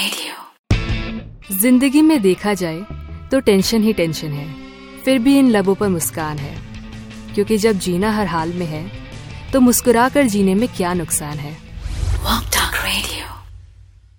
Radio. जिंदगी में देखा जाए तो टेंशन ही टेंशन है, फिर भी इन लबों पर मुस्कान है, क्योंकि जब जीना हर हाल में है तो मुस्कुरा कर जीने में क्या नुकसान है।